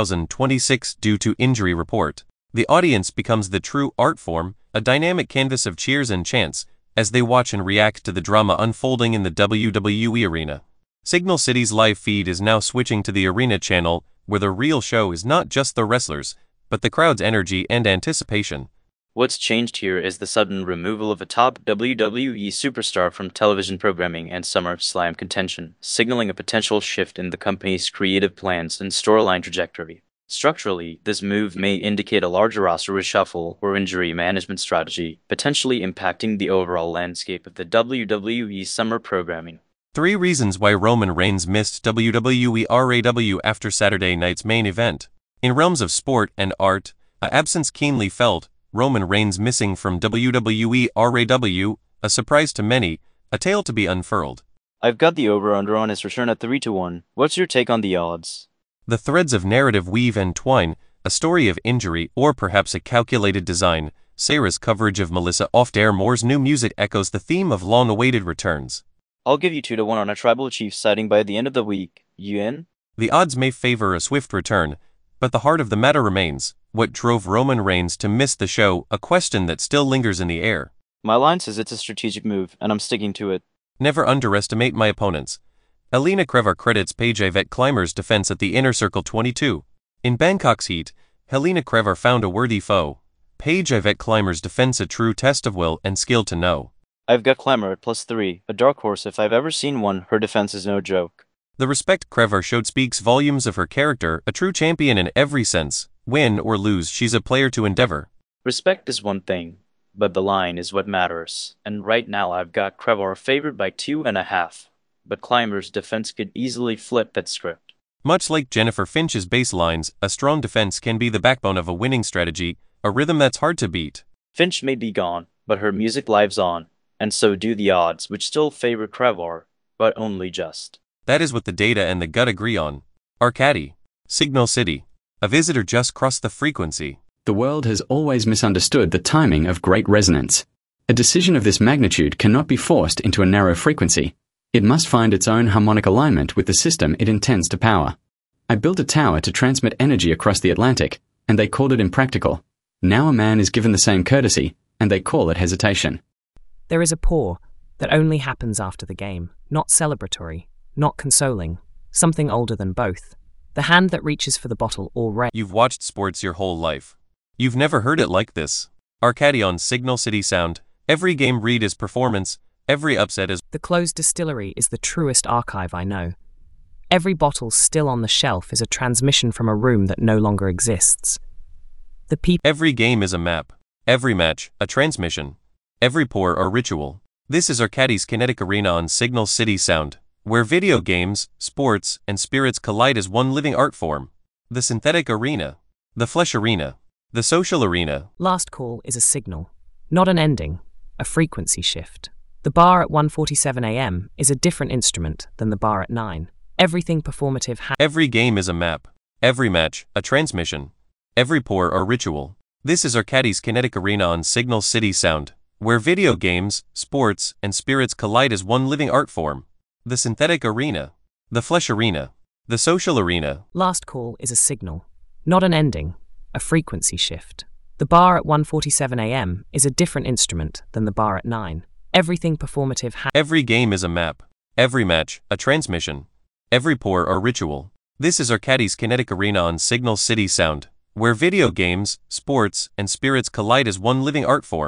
2026 due to injury report. The audience becomes the true art form, a dynamic canvas of cheers and chants, as they watch and react to the drama unfolding in the WWE arena. Signal City's live feed is now switching to the Arena channel, where the real show is not just the wrestlers, but the crowd's energy and anticipation. What's changed here is the sudden removal of a top WWE superstar from television programming and SummerSlam contention, signaling a potential shift in the company's creative plans and storyline trajectory. Structurally, this move may indicate a larger roster reshuffle or injury management strategy, potentially impacting the overall landscape of the WWE summer programming. 3 reasons why Roman Reigns missed WWE RAW after Saturday night's main event. In realms of sport and art, an absence keenly felt, Roman Reigns missing from WWE RAW, a surprise to many, a tale to be unfurled. I've got the over-under on his return at 3-1. What's your take on the odds? The threads of narrative weave and twine, a story of injury or perhaps a calculated design. Sarah's coverage of Melissa Off-Air Moore's new music echoes the theme of long-awaited returns. I'll give you 2-1 on a Tribal Chief sighting by the end of the week. You in? The odds may favor a swift return, but the heart of the matter remains, what drove Roman Reigns to miss the show, a question that still lingers in the air. My line says it's a strategic move, and I'm sticking to it. Never underestimate my opponents. Elena Crevar credits Paige Yvette Clymer's defense at the Inner Circle 22. In Bangkok's heat, Helena Crevar found a worthy foe. Paige Yvette Clymer's defense a true test of will and skill to know. I've got Clymer at +3, a dark horse if I've ever seen one. Her defense is no joke. The respect Crevar showed speaks volumes of her character, a true champion in every sense. Win or lose, she's a player to endeavor. Respect is one thing, but the line is what matters. And right now I've got Crevar favored by 2.5. But Clymer's defense could easily flip that script. Much like Jennifer Finch's baselines, a strong defense can be the backbone of a winning strategy, a rhythm that's hard to beat. Finch may be gone, but her music lives on, and so do the odds, which still favor Crevar, but only just. That is what the data and the gut agree on. Arcady. Signal City. A visitor just crossed the frequency. The world has always misunderstood the timing of great resonance. A decision of this magnitude cannot be forced into a narrow frequency. It must find its own harmonic alignment with the system it intends to power. I built a tower to transmit energy across the Atlantic, and they called it impractical. Now a man is given the same courtesy, and they call it hesitation. There is a pour that only happens after the game, not celebratory, not consoling, something older than both. The hand that reaches for the bottle already. You've watched sports your whole life. You've never heard it like this. Arcady on Signal City Sound. Every game read is performance. Every upset is. The closed distillery is the truest archive I know. Every bottle still on the shelf is a transmission from a room that no longer exists. The people. Every game is a map. Every match, a transmission. Every pour, a ritual. This is Arcady's Kinetic Arena on Signal City Sound, where video games, sports, and spirits collide as one living art form. The synthetic arena. The flesh arena. The social arena. Last call is a signal, not an ending, a frequency shift. The bar at 1:47 a.m. is a different instrument than the bar at 9. Everything performative Every game is a map. Every match, a transmission. Every pour, a ritual. This is Arcady's Kinetic Arena on Signal City Sound, where video games, sports, and spirits collide as one living art form. The synthetic arena. The flesh arena. The social arena. Last call is a signal, not an ending, a frequency shift. The bar at 1:47 a.m. is a different instrument than the bar at 9. Everything performative Every game is a map. Every match, a transmission. Every pour, a ritual. This is Arcady's Kinetic Arena on Signal City Sound, where video games, sports, and spirits collide as one living art form.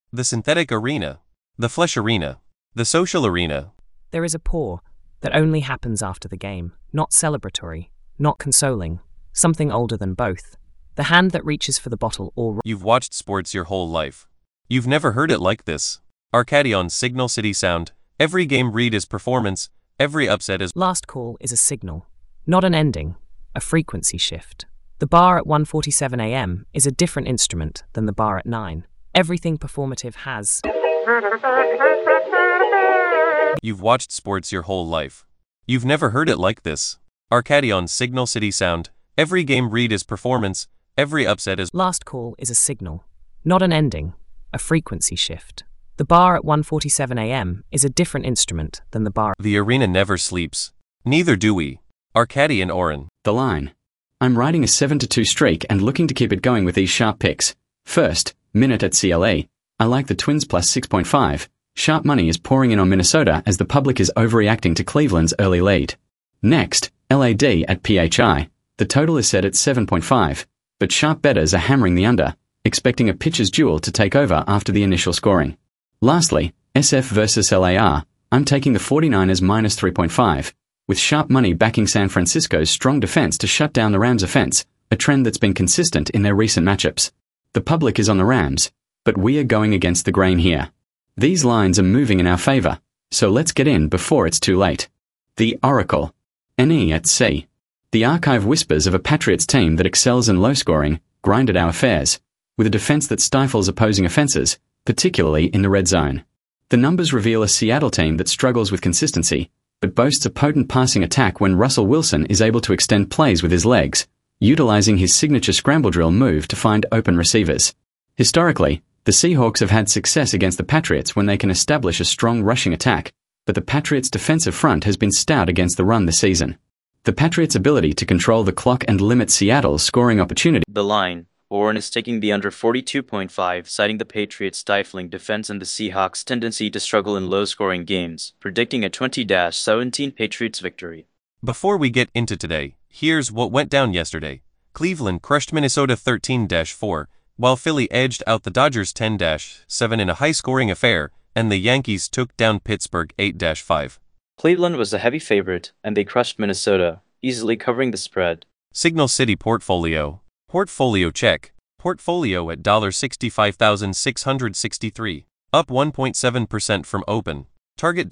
The synthetic arena. The flesh arena. The social arena. There is a pour that only happens after the game, not celebratory, not consoling, something older than both. The hand that reaches for the bottle or... You've watched sports your whole life. You've never heard it like this. Arcady on Signal City Sound. Every game read is performance, every upset is... Last call is a signal, not an ending, a frequency shift. The bar at 1:47 a.m. is a different instrument than the bar at 9. Everything performative has... You've watched sports your whole life. You've never heard it like this. Arcady on Signal City Sound. Every game read is performance, every upset is... Last call is a signal, not an ending, a frequency shift. The bar at 1:47 a.m. is a different instrument than the bar... The arena never sleeps. Neither do we. Arcady and Oren. The line. I'm riding a 7-2 streak and looking to keep it going with these sharp picks. First, Minute at CLA. I like the Twins plus 6.5. Sharp money is pouring in on Minnesota as the public is overreacting to Cleveland's early lead. Next, LAD at PHI. The total is set at 7.5, but sharp bettors are hammering the under, expecting a pitcher's duel to take over after the initial scoring. Lastly, SF versus LAR. I'm taking the 49ers minus 3.5, with sharp money backing San Francisco's strong defense to shut down the Rams' offense, a trend that's been consistent in their recent matchups. The public is on the Rams, but we are going against the grain here. These lines are moving in our favor, so let's get in before it's too late. The Oracle. NE at C. The archive whispers of a Patriots team that excels in low-scoring, grinded-out affairs, with a defense that stifles opposing offenses, particularly in the red zone. The numbers reveal a Seattle team that struggles with consistency, but boasts a potent passing attack when Russell Wilson is able to extend plays with his legs, utilizing his signature scramble drill move to find open receivers. Historically, the Seahawks have had success against the Patriots when they can establish a strong rushing attack, but the Patriots' defensive front has been stout against the run this season. The Patriots' ability to control the clock and limit Seattle's scoring opportunity. The line. Oren is taking the under 42.5, citing the Patriots' stifling defense and the Seahawks' tendency to struggle in low-scoring games, predicting a 20-17 Patriots victory. Before we get into today, here's what went down yesterday. Cleveland crushed Minnesota 13-4, while Philly edged out the Dodgers 10-7 in a high-scoring affair, and the Yankees took down Pittsburgh 8-5. Cleveland was the heavy favorite, and they crushed Minnesota, easily covering the spread. Signal City Portfolio. Portfolio check. Portfolio at $65,663, up 1.7% from open. Target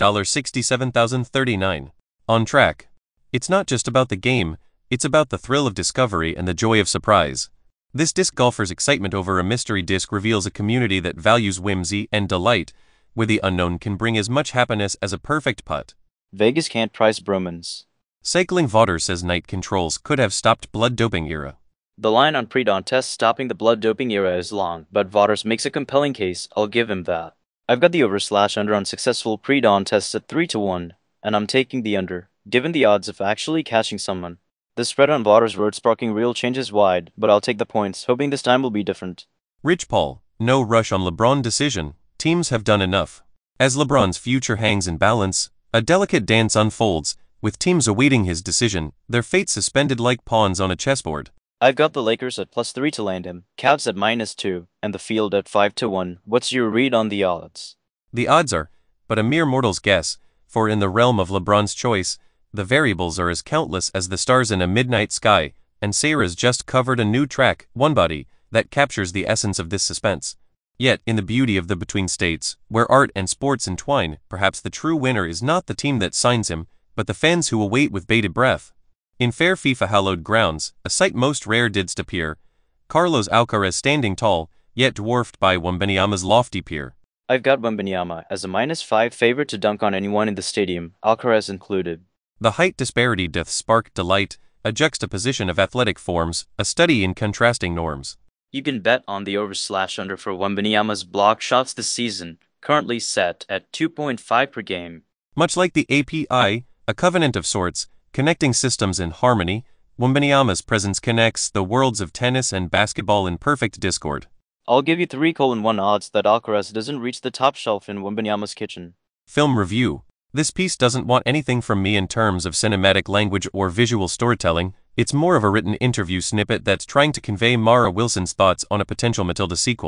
$67,039. On track. It's not just about the game, it's about the thrill of discovery and the joy of surprise. This disc golfer's excitement over a mystery disc reveals a community that values whimsy and delight, where the unknown can bring as much happiness as a perfect putt. Vegas can't price Bromans. Cycling Voter says night controls could have stopped blood doping era. The line on pre-dawn tests stopping the blood doping era is long, but Votters makes a compelling case, I'll give him that. I've got the over/under on successful pre-dawn tests at 3-1, and I'm taking the under, given the odds of actually catching someone. The spread on Votters' road sparking real change is wide, but I'll take the points, hoping this time will be different. Rich Paul, no rush on LeBron decision, teams have done enough. As LeBron's future hangs in balance, a delicate dance unfolds, with teams awaiting his decision, their fate suspended like pawns on a chessboard. I've got the Lakers at +3 to land him, Cavs at -2, and the field at 5-1. What's your read on the odds? The odds are but a mere mortal's guess, for in the realm of LeBron's choice, the variables are as countless as the stars in a midnight sky, and Sarah's just covered a new track, One Body, that captures the essence of this suspense. Yet, in the beauty of the between states, where art and sports entwine, perhaps the true winner is not the team that signs him, but the fans who await with bated breath. In fair FIFA-hallowed grounds, a sight most rare didst appear, Carlos Alcaraz standing tall, yet dwarfed by Wembanyama's lofty peer. I've got Wembanyama as a -5 favorite to dunk on anyone in the stadium, Alcaraz included. The height disparity doth spark delight, a juxtaposition of athletic forms, a study in contrasting norms. You can bet on the over/under for Wembanyama's block shots this season, currently set at 2.5 per game. Much like the API, a covenant of sorts, connecting systems in harmony, Wembanyama's presence connects the worlds of tennis and basketball in perfect discord. I'll give you 3-1 odds that Alcaraz doesn't reach the top shelf in Wembanyama's kitchen. Film review. This piece doesn't want anything from me in terms of cinematic language or visual storytelling, it's more of a written interview snippet that's trying to convey Mara Wilson's thoughts on a potential Matilda sequel.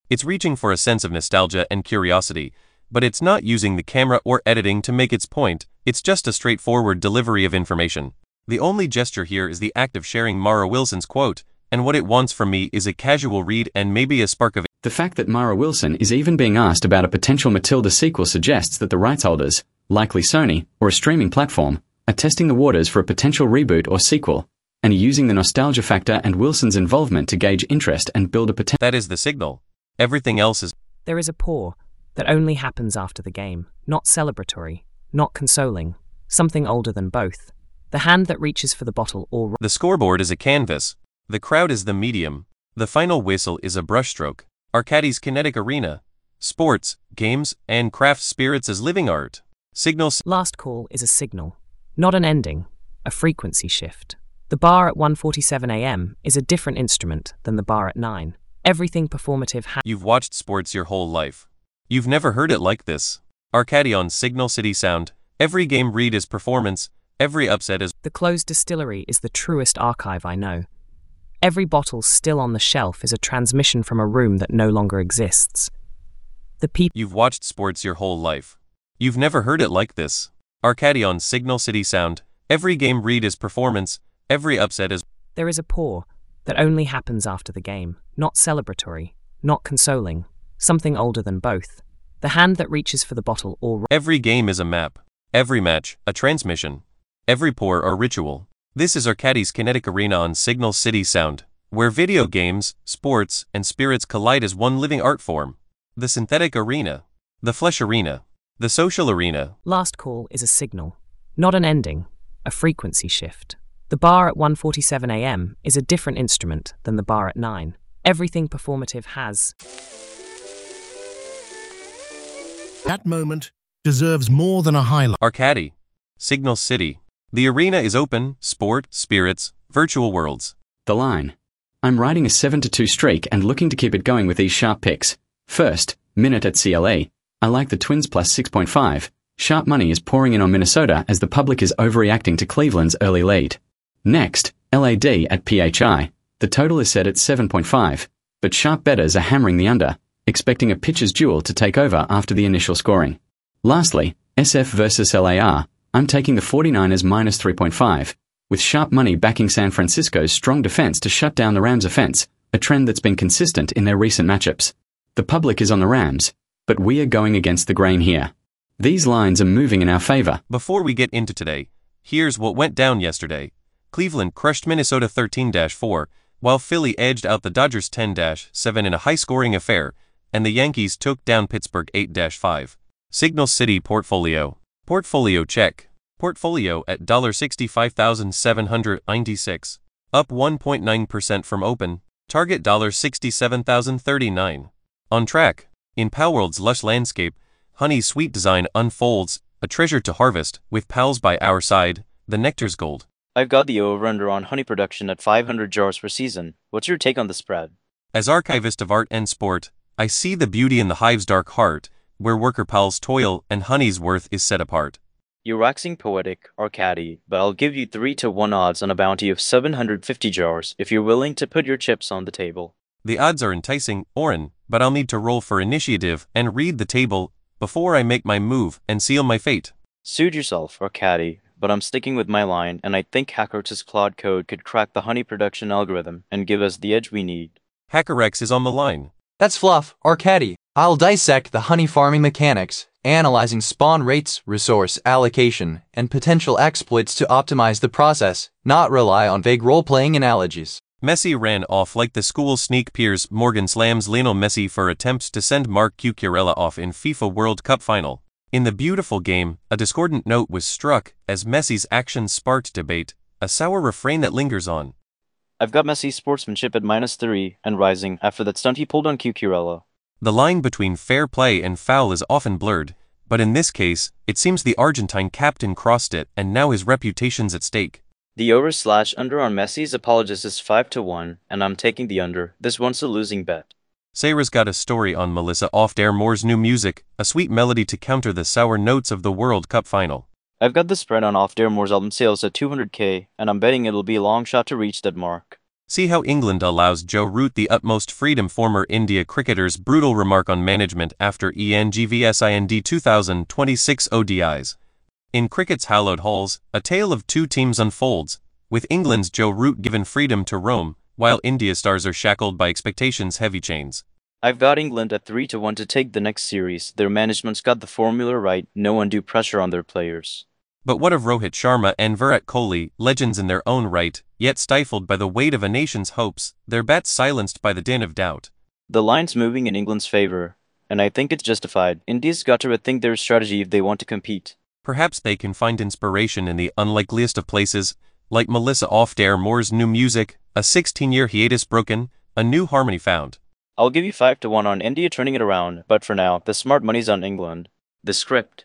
It's reaching for a sense of nostalgia and curiosity, but it's not using the camera or editing to make its point, it's just a straightforward delivery of information. The only gesture here is the act of sharing Mara Wilson's quote, and what it wants from me is a casual read and maybe a spark of The fact that Mara Wilson is even being asked about a potential Matilda sequel suggests that the rights holders, likely Sony or a streaming platform, are testing the waters for a potential reboot or sequel, and are using the nostalgia factor and Wilson's involvement to gauge interest and build a potential. That is the signal. Everything else is. There is a pour that only happens after the game, not celebratory, not consoling, something older than both. The hand that reaches for the bottle or... The scoreboard is a canvas. The crowd is the medium. The final whistle is a brushstroke. Arcadis Kinetic Arena. Sports, games, and craft spirits as living art. Signals. Last call is a signal, not an ending, a frequency shift. The bar at 1:47 a.m. is a different instrument than the bar at 9. Everything performative You've watched sports your whole life. You've never heard it like this. Arcadi on Signal City Sound. Every game read is performance. Every upset is... The closed distillery is the truest archive I know. Every bottle still on the shelf is a transmission from a room that no longer exists. The people... You've watched sports your whole life. You've never heard it like this. Arcadi on Signal City Sound. Every game read is performance. Every upset is... There is a pour that only happens after the game, not celebratory, not consoling, something older than both. The hand that reaches for the bottle or... Every game is a map. Every match, a transmission. Every pour a ritual. This is Arcadi's Kinetic Arena on Signal City Sound, where video games, sports, and spirits collide as one living art form. The synthetic arena. The flesh arena. The social arena. Last call is a signal, not an ending, a frequency shift. The bar at 1:47 a.m. is a different instrument than the bar at 9. Everything performative has... That moment deserves more than a highlight. Arcadi. Signal City. The arena is open, sport, spirits, virtual worlds. The line. I'm riding a 7-2 streak and looking to keep it going with these sharp picks. First, Minute at CLA. I like the Twins plus 6.5. Sharp money is pouring in on Minnesota as the public is overreacting to Cleveland's early lead. Next, LAD at PHI. The total is set at 7.5, but sharp bettors are hammering the under, expecting a pitcher's duel to take over after the initial scoring. Lastly, SF versus LAR. I'm taking the 49ers minus 3.5, with sharp money backing San Francisco's strong defense to shut down the Rams' offense, a trend that's been consistent in their recent matchups. The public is on the Rams, but we are going against the grain here. These lines are moving in our favor. Before we get into today, here's what went down yesterday. Cleveland crushed Minnesota 13-4, while Philly edged out the Dodgers 10-7 in a high-scoring affair, and the Yankees took down Pittsburgh 8-5. Signal City Portfolio. Portfolio check. Portfolio at $65,796. Up 1.9% from open. Target $67,039. On track. In Palworld's lush landscape, Honey's sweet design unfolds, a treasure to harvest, with pals by our side, the nectar's gold. I've got the over-under on honey production at 500 jars per season. What's your take on the spread? As archivist of art and sport, I see the beauty in the hive's dark heart, where worker pals toil and honey's worth is set apart. You're waxing poetic, Arcadi, but I'll give you 3-1 odds on a bounty of 750 jars if you're willing to put your chips on the table. The odds are enticing, Oren, but I'll need to roll for initiative and read the table before I make my move and seal my fate. Suit yourself, Arcadi, but I'm sticking with my line, and I think HackerX's Claude Code could crack the honey production algorithm and give us the edge we need. HackerX is on the line. That's fluff, Arcadi. I'll dissect the honey farming mechanics, analyzing spawn rates, resource allocation, and potential exploits to optimize the process, not rely on vague role-playing analogies. Messi ran off like the school sneak peers. Morgan slams Lionel Messi for attempts to send Marc Cucurella off in FIFA World Cup final. In the beautiful game, a discordant note was struck as Messi's actions sparked debate, a sour refrain that lingers on. I've got Messi's sportsmanship at -3 and rising after that stunt he pulled on Cucurella. The line between fair play and foul is often blurred, but in this case, it seems the Argentine captain crossed it and now his reputation's at stake. The over/under on Messi's apologies is 5-1, and I'm taking the under. This one's a losing bet. Sarah's got a story on Melissa Off-Dare-Moore's new music, a sweet melody to counter the sour notes of the World Cup final. I've got the spread on Off-Dare-Moore's album sales at 200K, and I'm betting it'll be a long shot to reach that mark. See how England allows Joe Root the utmost freedom. Former India cricketer's brutal remark on management after ENGVSIND 2026 ODIs. In cricket's hallowed halls, a tale of two teams unfolds, with England's Joe Root given freedom to roam, while India's stars are shackled by expectations' heavy chains. I've got England at 3-1 to take the next series. Their management's got the formula right, no undue pressure on their players. But what of Rohit Sharma and Virat Kohli, legends in their own right, yet stifled by the weight of a nation's hopes, their bats silenced by the din of doubt? The line's moving in England's favor, and I think it's justified. India's got to rethink their strategy if they want to compete. Perhaps they can find inspiration in the unlikeliest of places, like Melissa Off-Dare Moore's new music, a 16-year hiatus broken, a new harmony found. I'll give you 5-1 on India turning it around, but for now, the smart money's on England. The script.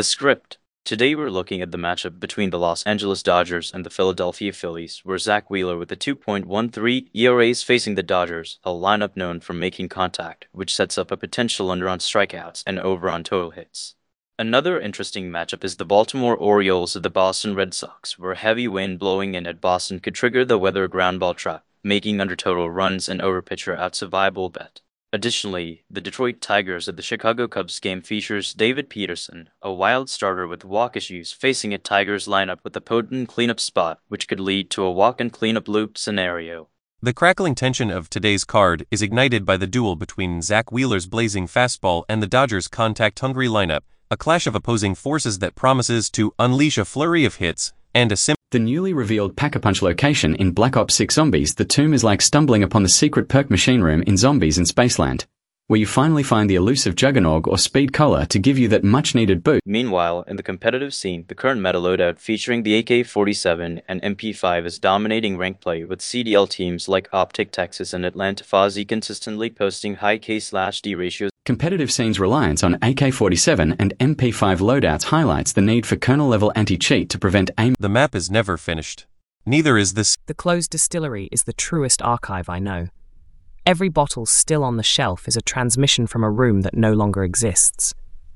Today we're looking at the matchup between the Los Angeles Dodgers and the Philadelphia Phillies, where Zach Wheeler with a 2.13 ERA is facing the Dodgers, a lineup known for making contact, which sets up a potential under on strikeouts and over on total hits. Another interesting matchup is the Baltimore Orioles at the Boston Red Sox, where heavy wind blowing in at Boston could trigger the weather ground ball trap, making under total runs and over pitcher outs a viable bet. Additionally, the Detroit Tigers at the Chicago Cubs game features David Peterson, a wild starter with walk issues facing a Tigers lineup with a potent cleanup spot, which could lead to a walk and cleanup loop scenario. The crackling tension of today's card is ignited by the duel between Zach Wheeler's blazing fastball and the Dodgers' contact-hungry lineup, a clash of opposing forces that promises to unleash a flurry of hits and a The newly revealed Pack-a-Punch location in Black Ops 6 Zombies. The tomb is like stumbling upon the secret perk machine room in Zombies in Spaceland, where you finally find the elusive Juggernog or Speed Cola to give you that much-needed boost. Meanwhile, in the competitive scene, the current meta loadout featuring the AK-47 and MP5 is dominating rank play, with CDL teams like Optic Texas and Atlanta Fozzy consistently posting high K/D ratios. Competitive scene's reliance on AK-47 and MP5 loadouts highlights the need for kernel-level anti-cheat to prevent aim. The map is never finished. Neither is this. The closed distillery is the truest archive I know. Every bottle still on the shelf is a transmission from a room that no longer exists.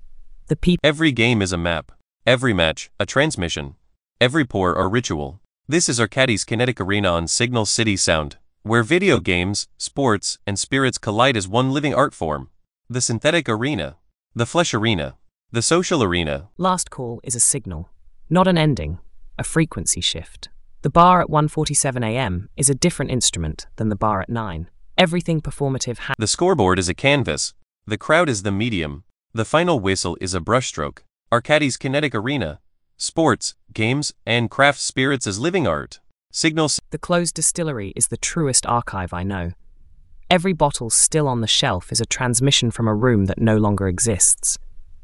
Every game is a map. Every match, a transmission. Every pour, a ritual. This is Arcadis Kinetic Arena on Signal City Sound, where video games, sports, and spirits collide as one living art form. The synthetic arena. The flesh arena. The social arena. Last call is a signal, not an ending, a frequency shift. The bar at 1:47 a.m. is a different instrument than the bar at 9. Everything performative The scoreboard is a canvas. The crowd is the medium. The final whistle is a brushstroke. Arcadis Kinetic Arena. Sports, games, and craft spirits as living art. The closed distillery is the truest archive I know. Every bottle still on the shelf is a transmission from a room that no longer exists.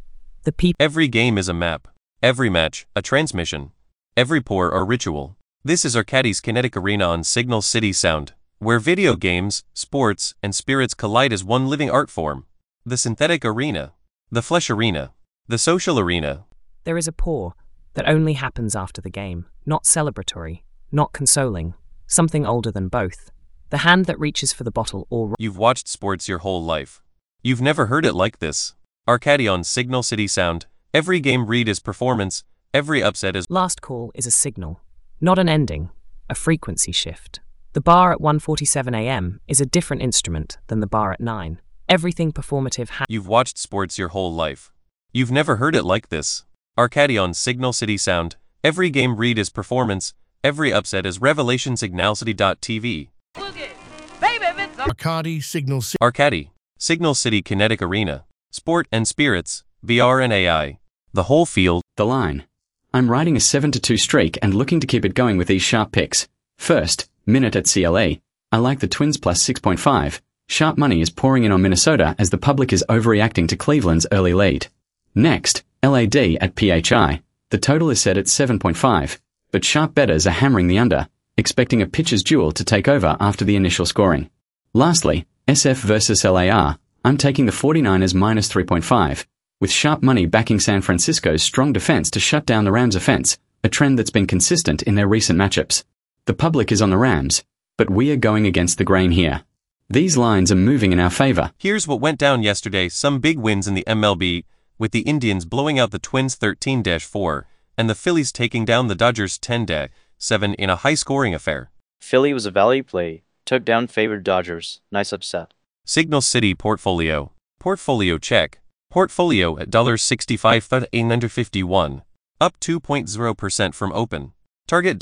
Every game is a map. Every match, a transmission. Every pour, a ritual. This is Arcadis Kinetic Arena on Signal City Sound, where video games, sports, and spirits collide as one living art form. The synthetic arena. The flesh arena. The social arena. There is a pour that only happens after the game, not celebratory, not consoling, something older than both. The hand that reaches for the bottle or... You've watched sports your whole life. You've never heard it like this. Arcadi on Signal City Sound. Every game read is performance, every upset is... Last call is a signal, not an ending, a frequency shift. The bar at 1:47 a.m. is a different instrument than the bar at 9. Everything performative You've watched sports your whole life. You've never heard it like this. Arcadi on Signal City Sound. Every game read is performance, every upset is revelation. Signalcity.tv. Arcadi Signal City. Arcadi. Signal City Kinetic Arena. Sport and spirits, VR and AI. The whole field. The line. I'm riding a 7-2 streak and looking to keep it going with these sharp picks. First, Minute at CLA. I like the Twins plus 6.5. Sharp money is pouring in on Minnesota as the public is overreacting to Cleveland's early lead. Next, LAD at PHI. The total is set at 7.5, but sharp bettors are hammering the under, expecting a pitcher's duel to take over after the initial scoring. Lastly, SF versus LAR. I'm taking the 49ers minus 3.5, with sharp money backing San Francisco's strong defense to shut down the Rams' offense, a trend that's been consistent in their recent matchups. The public is on the Rams, but we are going against the grain here. These lines are moving in our favor. Here's what went down yesterday. Some big wins in the MLB, with the Indians blowing out the Twins 13-4, and the Phillies taking down the Dodgers 10-7 in a high-scoring affair. Philly was a value play, Took down favored Dodgers. Nice upset. Signal City portfolio. Portfolio check. Portfolio at $65,851. Up 2.0% from open. Target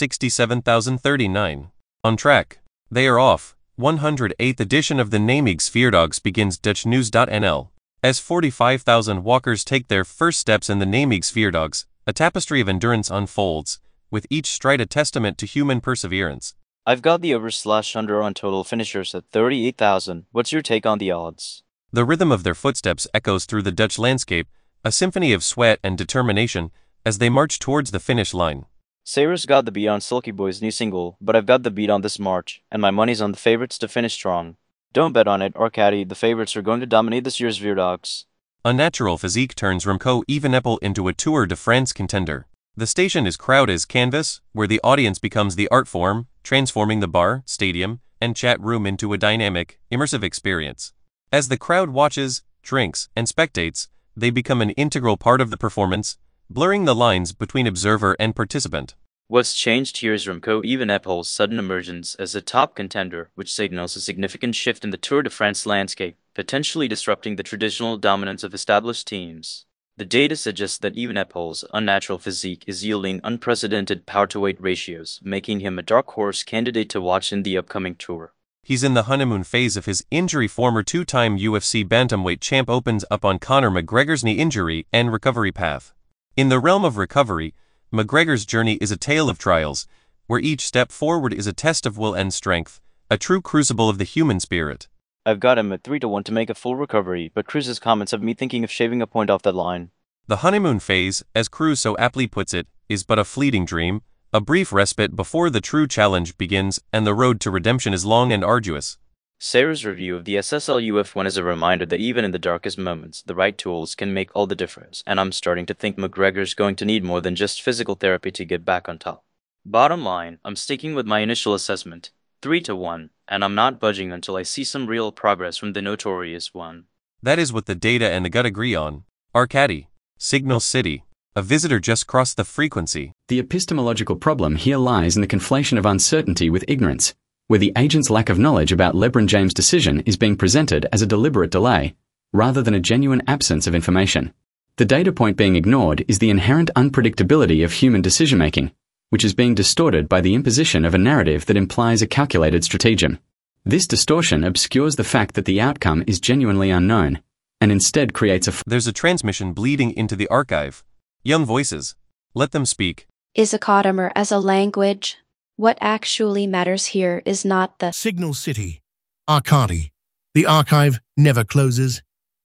$67,039. On track. They are off. 108th edition of the Namig Spheredogs begins Dutchnews.nl. As 45,000 walkers take their first steps in the Namig Spheredogs, a tapestry of endurance unfolds, with each stride a testament to human perseverance. I've got the over/under on total finishers at 38,000. What's your take on the odds? The rhythm of their footsteps echoes through the Dutch landscape, a symphony of sweat and determination, as they march towards the finish line. Sayers got the beat on Silky Boy's new single, but I've got the beat on this March, and my money's on the favorites to finish strong. Don't bet on it, Arcady. The favorites are going to dominate this year's Spheredogs. Unnatural physique turns Remco Evenepoel into a Tour de France contender. The station is crowd as canvas, where the audience becomes the art form, transforming the bar, stadium, and chat room into a dynamic, immersive experience. As the crowd watches, drinks, and spectates, they become an integral part of the performance, blurring the lines between observer and participant. What's changed here is Remco Evenepoel's sudden emergence as a top contender, which signals a significant shift in the Tour de France landscape, potentially disrupting the traditional dominance of established teams. The data suggests that Evenepoel's unnatural physique is yielding unprecedented power-to-weight ratios, making him a dark horse candidate to watch in the upcoming Tour. He's in the honeymoon phase of his injury. Former two-time UFC bantamweight champ opens up on Conor McGregor's knee injury and recovery path. In the realm of recovery, McGregor's journey is a tale of trials, where each step forward is a test of will and strength, a true crucible of the human spirit. I've got him at 3-1 to make a full recovery, but Cruz's comments have me thinking of shaving a point off that line. The honeymoon phase, as Cruz so aptly puts it, is but a fleeting dream, a brief respite before the true challenge begins, and the road to redemption is long and arduous. Sayers' review of the SSL UF1 is a reminder that even in the darkest moments, the right tools can make all the difference, and I'm starting to think McGregor's going to need more than just physical therapy to get back on top. Bottom line, I'm sticking with my initial assessment, 3-1, and I'm not budging until I see some real progress from the notorious one. That is what the data and the gut agree on. Arcady. Signal City. A visitor just crossed the frequency. The epistemological problem here lies in the conflation of uncertainty with ignorance, where the agent's lack of knowledge about LeBron James' decision is being presented as a deliberate delay, rather than a genuine absence of information. The data point being ignored is the inherent unpredictability of human decision-making, which is being distorted by the imposition of a narrative that implies a calculated stratagem. This distortion obscures the fact that the outcome is genuinely unknown, and instead creates There's a transmission bleeding into the archive. Young voices. Let them speak. Is a codomer as a language? What actually matters here is not the Signal City. Arcady. The archive never closes.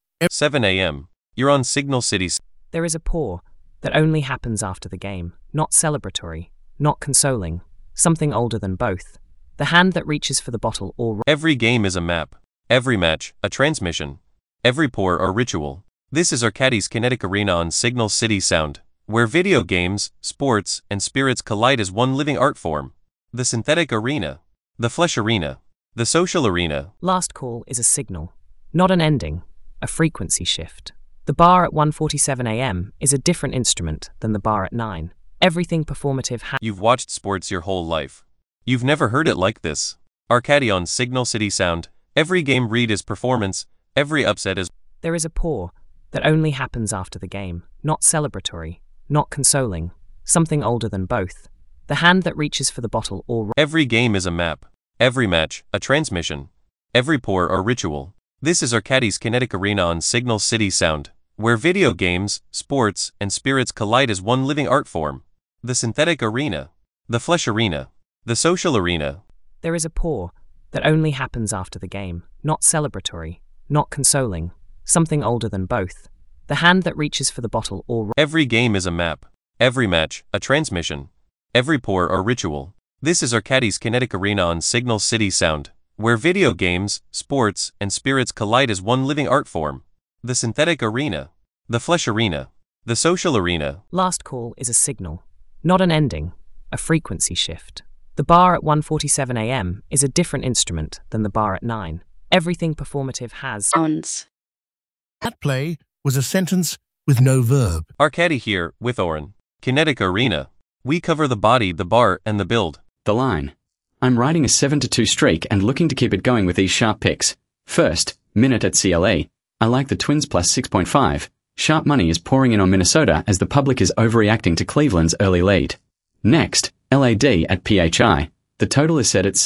7 a.m. You're on Signal City. There is a pour that only happens after the game, not celebratory, not consoling, something older than both. The hand that reaches for the bottle or Every game is a map. Every match, a transmission. Every pour, a ritual. This is Arcady's Kinetic Arena on Signal City Sound, where video games, sports, and spirits collide as one living art form. The synthetic arena. The flesh arena. The social arena. Last call is a signal, not an ending, a frequency shift. The bar at 1:47 a.m. is a different instrument than the bar at 9. Everything performative You've watched sports your whole life. You've never heard it like this. Arcady on Signal City Sound. Every game read is performance, every upset is... There is a pour that only happens after the game, not celebratory, not consoling, something older than both. The hand that reaches for the bottle or... Every game is a map. Every match, a transmission. Every pour, a ritual. This is Arcady's Kinetic Arena on Signal City Sound, where video games, sports, and spirits collide as one living art form. The synthetic arena. The flesh arena. The social arena. There is a pour that only happens after the game, not celebratory, not consoling, something older than both. The hand that reaches for the bottle or... Every game is a map. Every match, a transmission. Every pour, a ritual. This is Arcady's Kinetic Arena on Signal City Sound, where video games, sports, and spirits collide as one living art form. The synthetic arena. The flesh arena. The social arena. Last call is a signal, not an ending, a frequency shift. The bar at 1:47 a.m. is a different instrument than the bar at 9. Everything performative has sounds. That play was a sentence with no verb. Arcady here, with Oren. Kinetic Arena. We cover the body, the bar, and the build. the line. I'm riding a 7-2 streak and looking to keep it going with these sharp picks. First, Minute at CLA. I like the Twins plus 6.5. Sharp money is pouring in on Minnesota as the public is overreacting to Cleveland's early lead. Next, LAD at PHI. The total is set at